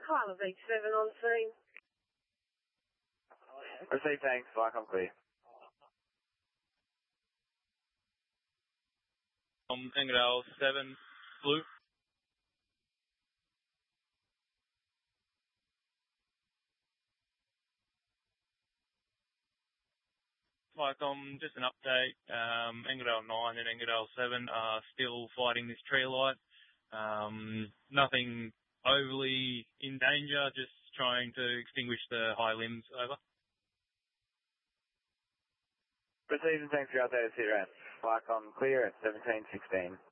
Kyla Beach 7 on scene. Received, thanks. Viacom clear. Ingradale 7, blue. Viacom, just an update. Ingradale 9 and Ingradale 7 are still fighting this tree light. Nothing overly in danger, just trying to extinguish the high limbs. Over. Received, thanks for your update, Viacom clear at 17:16.